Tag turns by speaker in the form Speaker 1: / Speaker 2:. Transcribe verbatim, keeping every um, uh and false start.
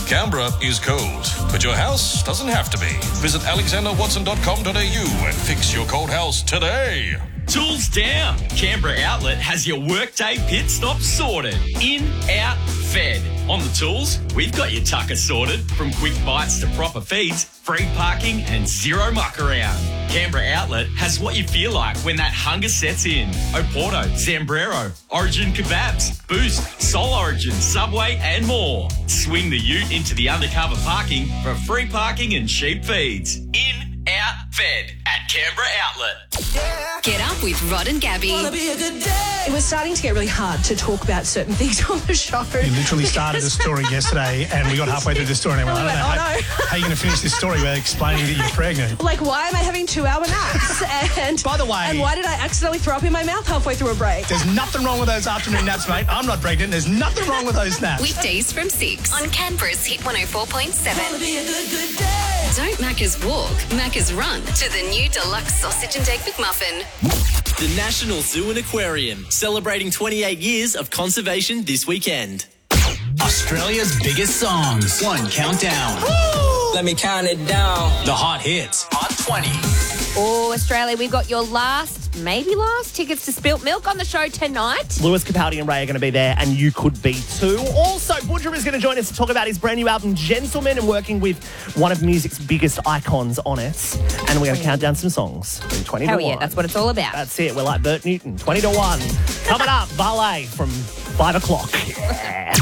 Speaker 1: Canberra is cold, but your house doesn't have to be. Visit alexander watson dot com dot a u and fix your cold house today.
Speaker 2: Tools down. Canberra Outlet has your workday pit stop sorted. In, out, fed. On the tools, we've got your tucker sorted. From quick bites to proper feeds, free parking and zero muck around. Canberra Outlet has what you feel like when that hunger sets in. Oporto, Zambrero, Origin Kebabs, Boost, Soul Origin, Subway and more. Swing the ute into the undercover parking for free parking and cheap feeds. In, out, fed at Canberra Outlet.
Speaker 3: Get up with Rod and Gabby.
Speaker 4: It was starting to get really hard to talk about certain things on the show.
Speaker 5: You literally started the story yesterday and we got halfway through the story and I went, I don't know,
Speaker 4: oh,
Speaker 5: how,
Speaker 4: no.
Speaker 5: how are you going to finish this story without explaining that you're pregnant?
Speaker 4: Like, why am I having two-hour naps? And
Speaker 5: By the way...
Speaker 4: And why did I accidentally throw up in my mouth halfway through a break?
Speaker 5: There's nothing wrong with those afternoon naps, mate. I'm not pregnant. There's nothing wrong with those naps.
Speaker 3: Weekdays from six on Canberra's Hit one oh four point seven. Don't Macca's walk, Macca's run to the new deluxe sausage and egg McMuffin.
Speaker 6: The National Zoo and Aquarium, celebrating twenty-eight years of conservation this weekend.
Speaker 7: Australia's biggest songs. One countdown.
Speaker 6: Woo! Let me count it down.
Speaker 7: The hot hits. Hot twenty.
Speaker 8: Oh, Australia, we've got your last, maybe last, tickets to Spilt Milk on the show tonight.
Speaker 9: Lewis Capaldi and Ray are going to be there, and you could be too. Also, Boodram is going to join us to talk about his brand new album, Gentleman, and working with one of music's biggest icons on it. And we're going to count down some songs from twenty
Speaker 8: Hell
Speaker 9: to one.
Speaker 8: yeah, that's what it's all about.
Speaker 9: That's it. We're like Bert Newton, twenty to one. Coming up, ballet from five o'clock. Yeah.